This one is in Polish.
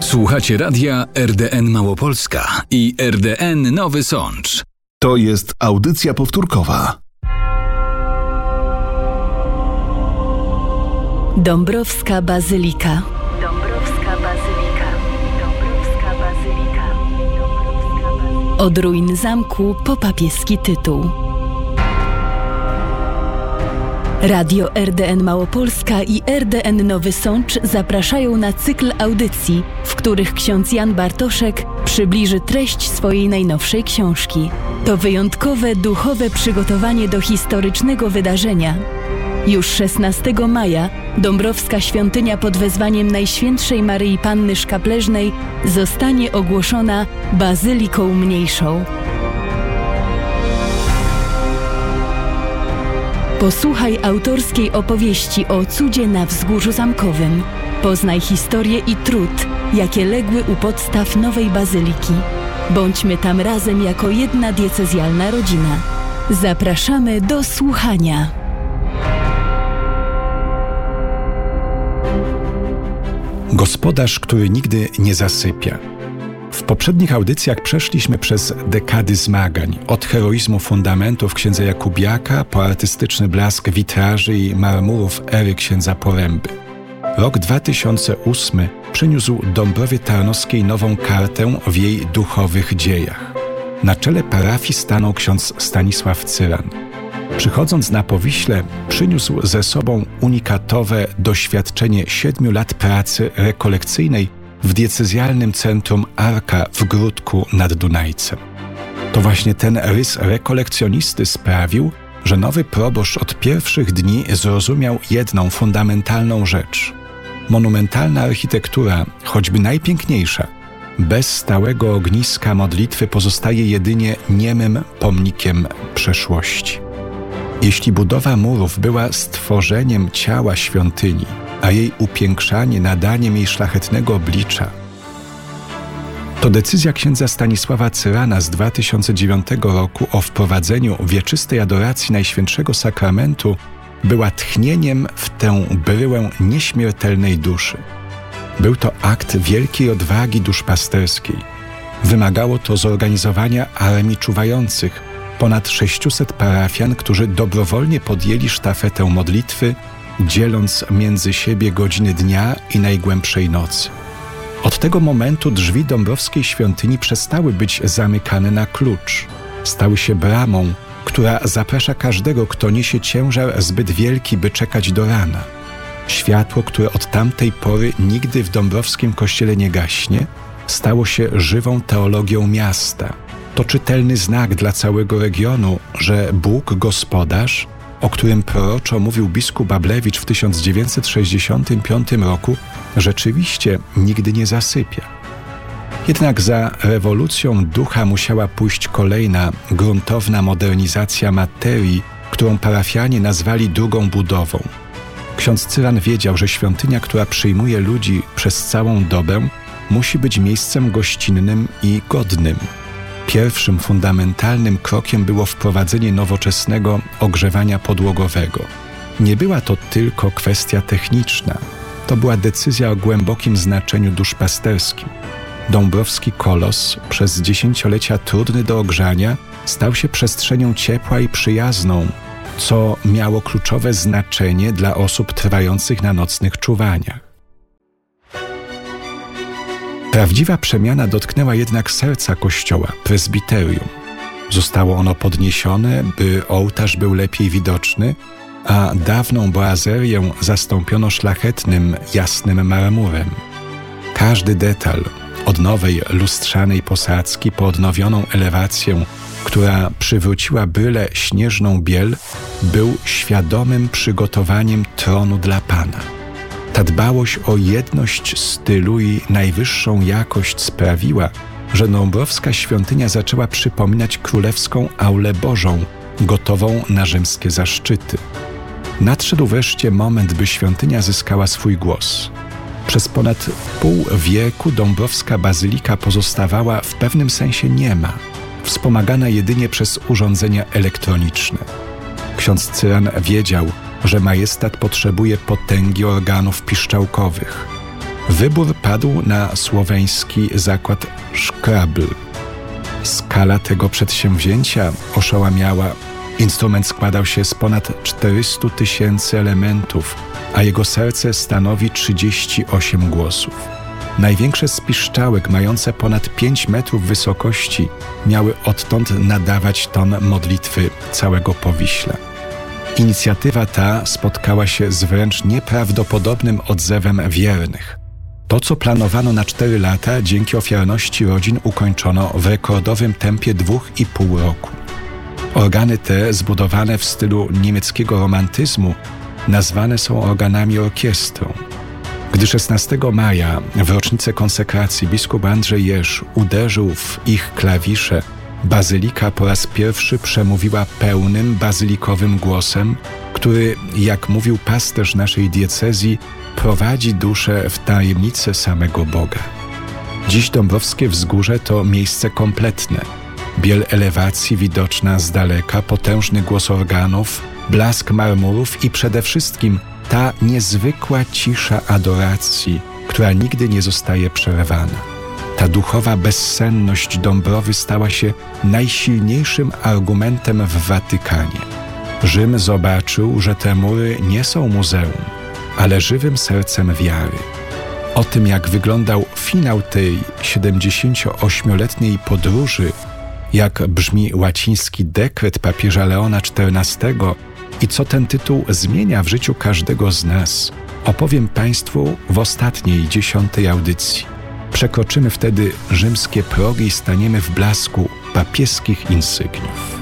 Słuchacie radia RDN Małopolska i RDN Nowy Sącz. To jest audycja powtórkowa. Dąbrowska Bazylika. Od ruin zamku po papieski tytuł. Radio RDN Małopolska i RDN Nowy Sącz zapraszają na cykl audycji, w których ksiądz Jan Bartoszek przybliży treść swojej najnowszej książki. To wyjątkowe, duchowe przygotowanie do historycznego wydarzenia. Już 16 maja Dąbrowska Świątynia pod wezwaniem Najświętszej Maryi Panny Szkapleżnej zostanie ogłoszona Bazyliką Mniejszą. Posłuchaj autorskiej opowieści o cudzie na Wzgórzu Zamkowym. Poznaj historię i trud, jakie legły u podstaw nowej bazyliki. Bądźmy tam razem jako jedna diecezjalna rodzina. Zapraszamy do słuchania. Gospodarz, który nigdy nie zasypia. W poprzednich audycjach przeszliśmy przez dekady zmagań, od heroizmu fundamentów księdza Jakubiaka po artystyczny blask witraży i marmurów ery księdza Poręby. Rok 2008 przyniósł Dąbrowie Tarnowskiej nową kartę w jej duchowych dziejach. Na czele parafii stanął ksiądz Stanisław Cyran. Przychodząc na Powiśle, przyniósł ze sobą unikatowe doświadczenie 7 lat pracy rekolekcyjnej w diecezjalnym centrum Arka w Gródku nad Dunajcem. To właśnie ten rys rekolekcjonisty sprawił, że nowy proboszcz od pierwszych dni zrozumiał jedną fundamentalną rzecz. Monumentalna architektura, choćby najpiękniejsza, bez stałego ogniska modlitwy pozostaje jedynie niemym pomnikiem przeszłości. Jeśli budowa murów była stworzeniem ciała świątyni, a jej upiększanie nadaniem jej szlachetnego oblicza, to decyzja księdza Stanisława Cyrana z 2009 roku o wprowadzeniu wieczystej adoracji Najświętszego Sakramentu była tchnieniem w tę bryłę nieśmiertelnej duszy. Był to akt wielkiej odwagi duszpasterskiej. Wymagało to zorganizowania armii czuwających, ponad 600 parafian, którzy dobrowolnie podjęli sztafetę modlitwy, dzieląc między siebie godziny dnia i najgłębszej nocy. Od tego momentu drzwi Dąbrowskiej Świątyni przestały być zamykane na klucz. Stały się bramą, która zaprasza każdego, kto niesie ciężar zbyt wielki, by czekać do rana. Światło, które od tamtej pory nigdy w dąbrowskim kościele nie gaśnie, stało się żywą teologią miasta. To czytelny znak dla całego regionu, że Bóg gospodarz, o którym proroczo mówił biskup Bablewicz w 1965 roku, rzeczywiście nigdy nie zasypia. Jednak za rewolucją ducha musiała pójść kolejna, gruntowna modernizacja materii, którą parafianie nazwali drugą budową. Ksiądz Cyran wiedział, że świątynia, która przyjmuje ludzi przez całą dobę, musi być miejscem gościnnym i godnym. Pierwszym fundamentalnym krokiem było wprowadzenie nowoczesnego ogrzewania podłogowego. Nie była to tylko kwestia techniczna, to była decyzja o głębokim znaczeniu duszpasterskim. Dąbrowski kolos, przez dziesięciolecia trudny do ogrzania, stał się przestrzenią ciepła i przyjazną, co miało kluczowe znaczenie dla osób trwających na nocnych czuwaniach. Prawdziwa przemiana dotknęła jednak serca kościoła, prezbiterium. Zostało ono podniesione, by ołtarz był lepiej widoczny, a dawną boazerię zastąpiono szlachetnym, jasnym marmurem. Każdy detal, od nowej lustrzanej posadzki po odnowioną elewację, która przywróciła brylę śnieżną biel, był świadomym przygotowaniem tronu dla Pana. Ta dbałość o jedność stylu i najwyższą jakość sprawiła, że Dąbrowska Świątynia zaczęła przypominać królewską aulę Bożą, gotową na rzymskie zaszczyty. Nadszedł wreszcie moment, by świątynia zyskała swój głos. Przez ponad pół wieku Dąbrowska Bazylika pozostawała w pewnym sensie niema, wspomagana jedynie przez urządzenia elektroniczne. Ksiądz Cyran wiedział, że majestat potrzebuje potęgi organów piszczałkowych. Wybór padł na słoweński zakład Szkrabl. Skala tego przedsięwzięcia oszałamiała. Instrument składał się z ponad 400 000 elementów, a jego serce stanowi 38 głosów. Największe z piszczałek, mające ponad 5 metrów wysokości, miały odtąd nadawać ton modlitwy całego Powiśla. Inicjatywa ta spotkała się z wręcz nieprawdopodobnym odzewem wiernych. To, co planowano na 4 lata, dzięki ofiarności rodzin ukończono w rekordowym tempie 2,5 roku. Organy te, zbudowane w stylu niemieckiego romantyzmu, nazwane są organami orkiestrą. Gdy 16 maja, w rocznicę konsekracji, biskup Andrzej Jerz uderzył w ich klawisze, bazylika po raz pierwszy przemówiła pełnym bazylikowym głosem, który, jak mówił pasterz naszej diecezji, prowadzi duszę w tajemnicę samego Boga. Dziś Dąbrowskie Wzgórze to miejsce kompletne. Biel elewacji widoczna z daleka, potężny głos organów, blask marmurów i przede wszystkim ta niezwykła cisza adoracji, która nigdy nie zostaje przerwana. Ta duchowa bezsenność Dąbrowy stała się najsilniejszym argumentem w Watykanie. Rzym zobaczył, że te mury nie są muzeum, ale żywym sercem wiary. O tym, jak wyglądał finał tej 78-letniej podróży, jak brzmi łaciński dekret papieża Leona XIV i co ten tytuł zmienia w życiu każdego z nas, opowiem Państwu w ostatniej 10. audycji. Przekroczymy wtedy rzymskie progi i staniemy w blasku papieskich insygniów.